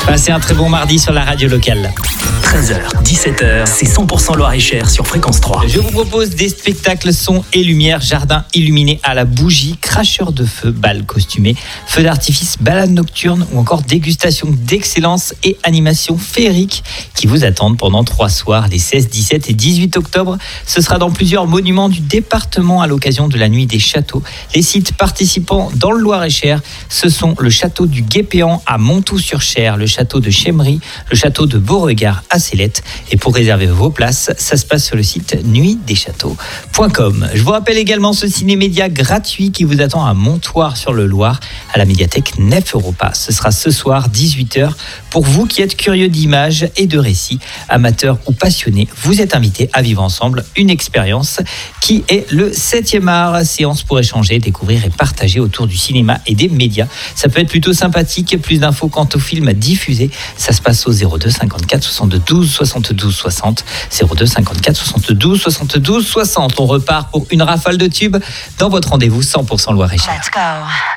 Passez un très bon mardi sur la radio locale. 13h, 17h, c'est 100% Loir-et-Cher sur Fréquence 3. Je vous propose des spectacles son et lumière, jardin illuminé à la bougie, cracheurs de feu, bal costumé, feux d'artifice, balade nocturne ou encore dégustation d'excellence et animation féerique qui vous attendent pendant 3 soirs, les 16, 17 et 18 octobre. Ce sera dans plusieurs monuments du département à l'occasion de la nuit des châteaux. Les sites participants dans le Loir-et-Cher, ce sont le château du Guépéan à Montoux-sur-Cher, le château de Chemry, le château de Beauregard à Célette. Et pour réserver vos places, ça se passe sur le site nuitdeschâteaux.com. Je vous rappelle également ce ciné-média gratuit qui vous attend à Montoire-sur-le-Loir, à la médiathèque Nef Europa. Ce sera ce soir, 18h. Pour vous qui êtes curieux d'images et de récits, amateurs ou passionnés, vous êtes invités à vivre ensemble une expérience qui est le 7e art. Séance pour échanger, découvrir et partager autour du cinéma et des médias. Ça peut être plutôt sympathique. Plus d'infos quant au film diffusé, ça se passe au 02 54 72 72 60. 02 54 72 72 60. On repart pour une rafale de tubes dans votre rendez-vous 100% Loir-et-Cher. Let's go.